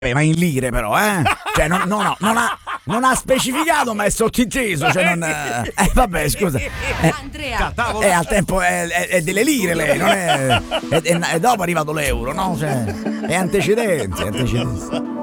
Ma in lire però, cioè non ha specificato, ma è sottinteso, cioè non vabbè, scusa. Andrea, Al tempo è delle lire lei, non è dopo è arrivato l'euro, no? Cioè, è antecedente.